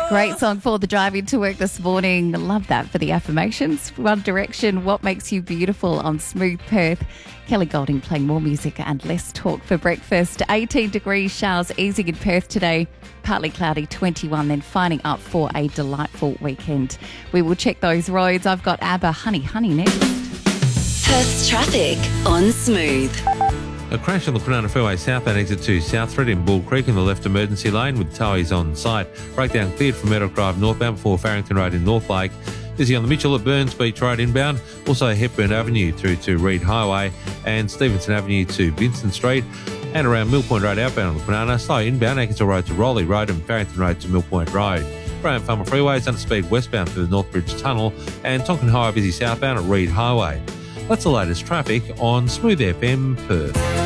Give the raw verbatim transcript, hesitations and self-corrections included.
Great song for the drive into work this morning. Love that for the affirmations. One Direction, What Makes You Beautiful on Smooth Perth. Kelly Golding playing more music and less talk for breakfast. eighteen degrees, showers easing in Perth today. Partly cloudy, twenty-one, then finding up for a delightful weekend. We will check those roads. I've got ABBA, Honey Honey next. Perth's traffic on Smooth. A crash on the Kwinana Freeway southbound exit to South Street in Bull Creek in the left emergency lane with towies on site. Breakdown cleared from Meadow Drive northbound before Farrington Road in North Lake. Busy on the Mitchell at Burns Beach Road inbound. Also Hepburn Avenue through to Reed Highway and Stevenson Avenue to Vincent Street. And around Mill Point Road outbound on the Kwinana. Slow inbound Atkinsville Road to Rowley Road and Farrington Road to Mill Point Road. Graham Farmer Freeway is under speed westbound through the Northbridge Tunnel and Tonkin Highway busy southbound at Reed Highway. That's the latest traffic on Smooth F M Perth.